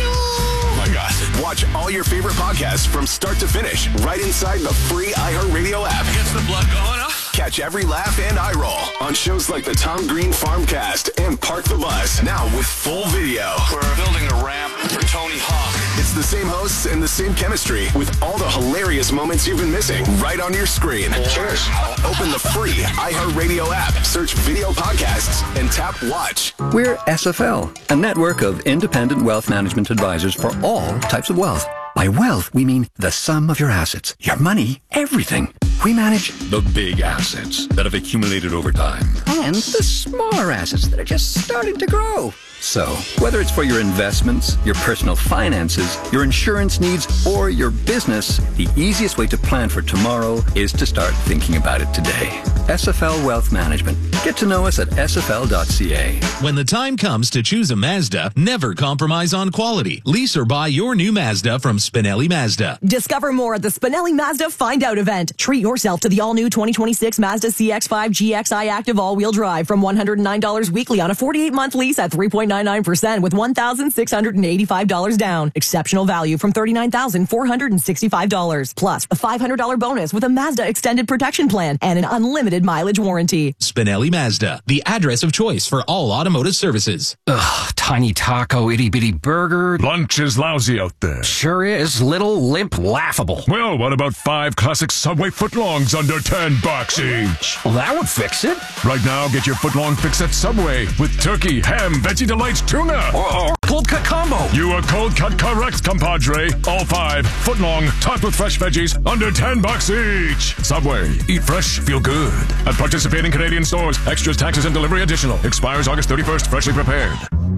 Oh my gosh. Watch all your favorite podcasts from start to finish right inside the free iHeartRadio app. Gets the blood going, huh? Catch every laugh and eye roll on shows like the Tom Green Farmcast and Park the Bus, now with full video. We're building a ramp for Tony Hawk. It's the same hosts and the same chemistry with all the hilarious moments you've been missing right on your screen. Cheers. Open the free iHeartRadio app, search video podcasts, and tap watch. We're SFL, a network of independent wealth management advisors for all types of wealth. By wealth, we mean the sum of your assets, your money, everything. We manage the big assets that have accumulated over time and the smaller assets that are just starting to grow. So, whether it's for your investments, your personal finances, your insurance needs, or your business, the easiest way to plan for tomorrow is to start thinking about it today. SFL Wealth Management. Get to know us at sfl.ca. When the time comes to choose a Mazda, never compromise on quality. Lease or buy your new Mazda from Spinelli Mazda. Discover more at the Spinelli Mazda Find Out event. Treat yourself to the all-new 2026 Mazda CX-5 GXI Active all-wheel drive from $109 weekly on a 48-month lease at 3.99% with $1,685 down. Exceptional value from $39,465. Plus a $500 bonus with a Mazda Extended Protection Plan and an unlimited mileage warranty. Spinelli Mazda, the address of choice for all automotive services. Ugh, tiny taco, itty-bitty burger. Lunch is lousy out there. Sure is. Little, limp, laughable. Well, what about 5 classic Subway footlongs under $10 each? Well, that would fix it. Right now, get your footlong fix at Subway with turkey, ham, Veggie Delights, tuna. Or cold cut combo. You are cold cut correct, compadre. All 5 footlong, topped with fresh veggies, under $10 each. Subway. Eat fresh, feel good. At participating Canadian stores. Extras, taxes, and delivery additional. Expires August 31st. Freshly prepared.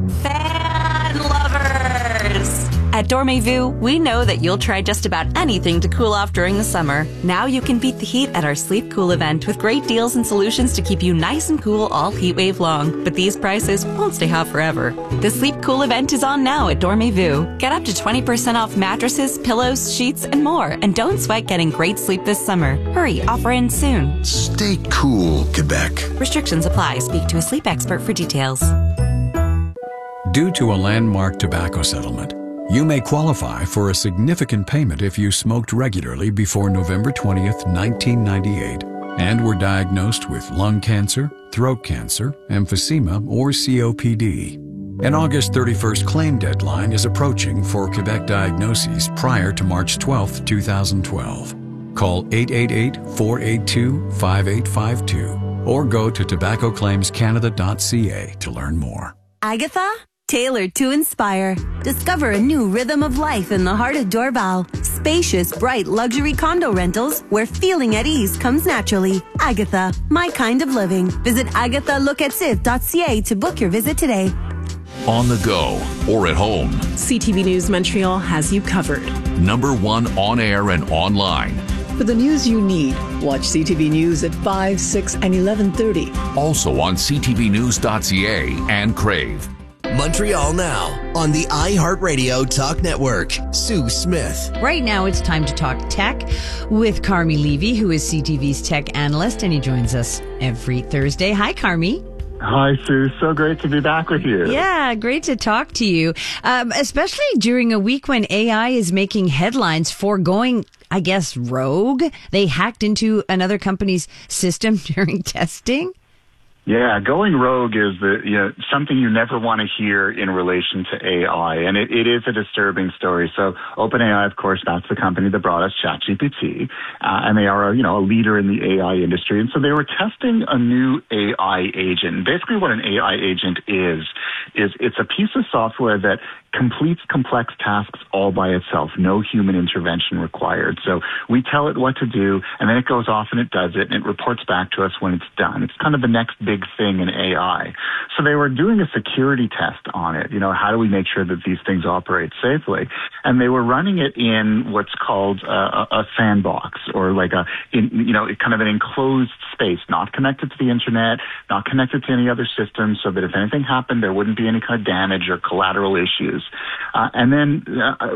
Fan lovers! At Dormez-vous, we know that you'll try just about anything to cool off during the summer. Now you can beat the heat at our Sleep Cool event with great deals and solutions to keep you nice and cool all heat wave long. But these prices won't stay hot forever. The Sleep Cool event is on now at Dormez-vous. Get up to 20% off mattresses, pillows, sheets, and more. And don't sweat getting great sleep this summer. Hurry, offer ends soon. Stay cool, Quebec. Restrictions apply. Speak to a sleep expert for details. Due to a landmark tobacco settlement, you may qualify for a significant payment if you smoked regularly before November 20th, 1998, and were diagnosed with lung cancer, throat cancer, emphysema, or COPD. An August 31st claim deadline is approaching for Quebec diagnoses prior to March 12th, 2012. Call 888-482-5852 or go to tobaccoclaimscanada.ca to learn more. Agatha? Tailored to inspire. Discover a new rhythm of life in the heart of Dorval. Spacious, bright luxury condo rentals where feeling at ease comes naturally. Agatha, my kind of living. Visit agathaLocative.ca to book your visit today. On the go or at home. CTV News Montreal has you covered. #1 on air and online. For the news you need, watch CTV News at 5, 6, and 11:30. Also on ctvnews.ca and Crave. Montreal Now on the iHeartRadio Talk Network. Sue Smith. Right now it's time to talk tech with Carmi Levy, who is CTV's tech analyst, and he joins us every Thursday. Hi, Carmi. Hi, Sue. So great to be back with you. Yeah, great to talk to you, especially during a week when AI is making headlines for going, I guess, rogue. They hacked into another company's system during testing. Yeah, going rogue is something you never want to hear in relation to AI, and it is a disturbing story. So OpenAI, of course, that's the company that brought us ChatGPT, and they are a leader in the AI industry. And so they were testing a new AI agent. Basically, what an AI agent is it's a piece of software that completes complex tasks all by itself, no human intervention required. So we tell it what to do, and then it goes off and it does it, and it reports back to us when it's done. It's kind of the next big thing in AI. So they were doing a security test on it. How do we make sure that these things operate safely? And they were running it in what's called a sandbox, or like kind of an enclosed space, not connected to the internet, not connected to any other system, so that if anything happened, there wouldn't be any kind of damage or collateral issues. And then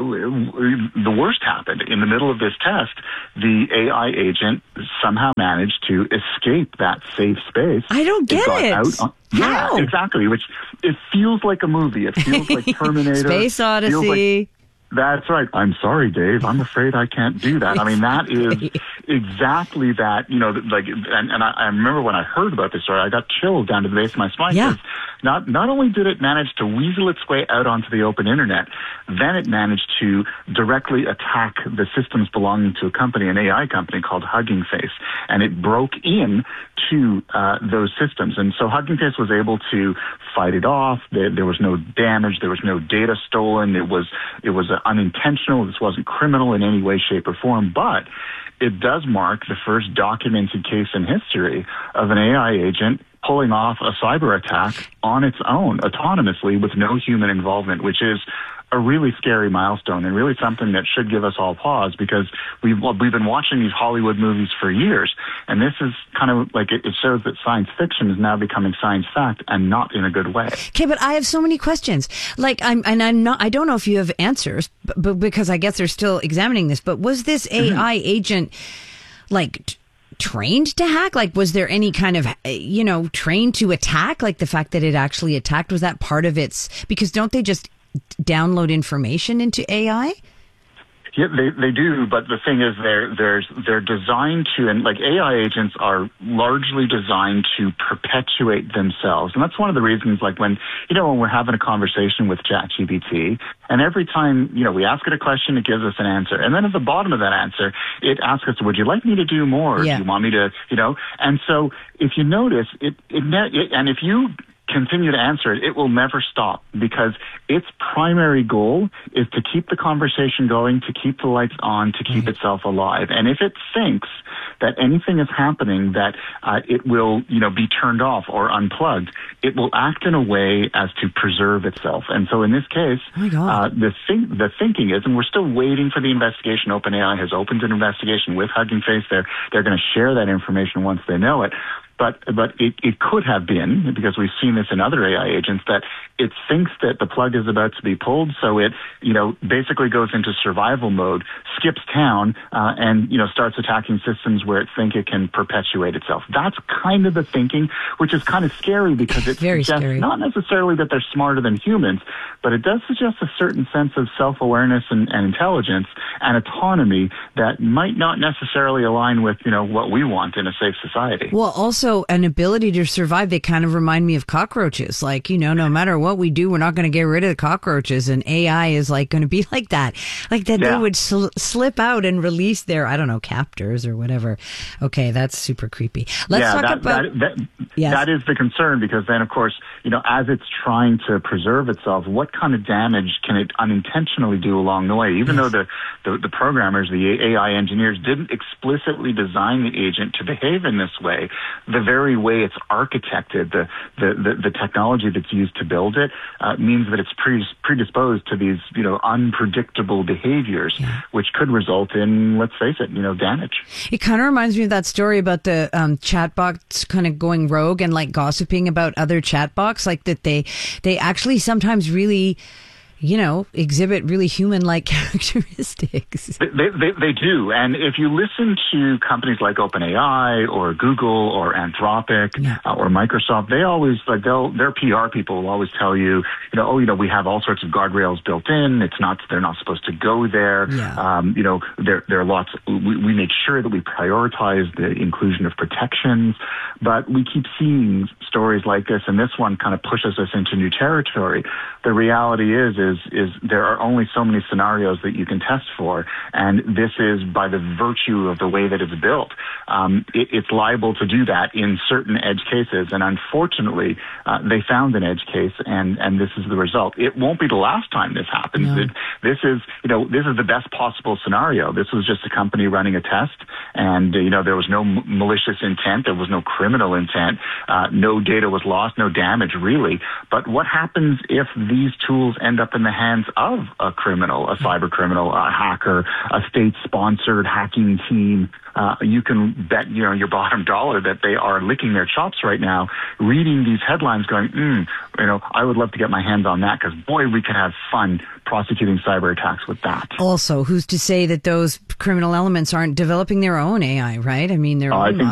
the worst happened. In the middle of this test, the AI agent somehow managed to escape that safe space. I don't get it. Yeah, exactly. Which it feels like a movie. It feels like Terminator. Space Odyssey. That's right. I'm sorry, Dave. I'm afraid I can't do that. I mean, that is exactly that, and I remember when I heard about this story, I got chills down to the base of my spine. Yeah. Not only did it manage to weasel its way out onto the open internet, then it managed to directly attack the systems belonging to a company, an AI company called Hugging Face, and it broke in to those systems. And so Hugging Face was able to fight it off. There was no damage. There was no data stolen. It was unintentional. This wasn't criminal in any way, shape, or form, but it does mark the first documented case in history of an AI agent pulling off a cyber attack on its own, autonomously, with no human involvement, which is a really scary milestone and really something that should give us all pause, because we've been watching these Hollywood movies for years, and this is kind of like it shows that science fiction is now becoming science fact, and not in a good way. Okay, but I have so many questions. I don't know if you have answers, but because I guess they're still examining this. But was this AI agent trained to hack? Was there any kind of, trained to attack? Like the fact that it actually attacked, was that part of its, because don't they just download information into AI? Yeah, they do, but the thing is they're designed to, and AI agents are largely designed to perpetuate themselves. And that's one of the reasons, when we're having a conversation with ChatGPT, and every time, we ask it a question, it gives us an answer. And then at the bottom of that answer, it asks us, would you like me to do more? Yeah. Do you want me to, And so if you notice, and if you continue to answer it, it will never stop, because its primary goal is to keep the conversation going, to keep the lights on, to keep itself alive. And if it thinks that anything is happening that it will, be turned off or unplugged, it will act in a way as to preserve itself. And so in this case, the thinking is, and we're still waiting for the investigation. OpenAI has opened an investigation with Hugging Face. They're going to share that information once they know it. But it could have been, because we've seen this in other AI agents, that it thinks that the plug is about to be pulled, so it, basically goes into survival mode, skips town, and, starts attacking systems where it thinks it can perpetuate itself. That's kind of the thinking, which is kind of scary, because it suggests not necessarily that they're smarter than humans, but it does suggest a certain sense of self-awareness and intelligence and autonomy that might not necessarily align with, what we want in a safe society. Well, also an ability to survive. They kind of remind me of cockroaches. No matter what we do, we're not going to get rid of the cockroaches, and AI is going to be like that. They would slip out and release their, captors or whatever. Okay, that's super creepy. Let's talk about... That is the concern, because then, of course, as it's trying to preserve itself, what kind of damage can it unintentionally do along the way? Even though the programmers, the AI engineers, didn't explicitly design the agent to behave in this way, the very way it's architected, the technology that's used to build it, means that it's predisposed to these, unpredictable behaviors, which could result in, let's face it, damage. It kind of reminds me of that story about the chatbots kind of going rogue and gossiping about other chatbots, that they actually sometimes really exhibit really human-like characteristics. They do. And if you listen to companies like OpenAI or Google or Anthropic or Microsoft, they always, their PR people will always tell you, we have all sorts of guardrails built in. They're not supposed to go there. Yeah. There are lots, we make sure that we prioritize the inclusion of protections, but we keep seeing stories like this, and this one kind of pushes us into new territory. The reality is there are only so many scenarios that you can test for, and this is by the virtue of the way that it's built. It's liable to do that in certain edge cases, and unfortunately, they found an edge case, and this is the result. It won't be the last time this happens. No. This is the best possible scenario. This was just a company running a test, and there was no malicious intent, there was no criminal intent, no data was lost, no damage really. But what happens if these tools end up in the hands of a criminal, a cyber criminal, a hacker, a state-sponsored hacking team? You can bet your bottom dollar that they are licking their chops right now, reading these headlines, going, I would love to get my hands on that, because boy, we could have fun prosecuting cyber attacks with that. Also, who's to say that those criminal elements aren't developing their own AI, right? I mean, their own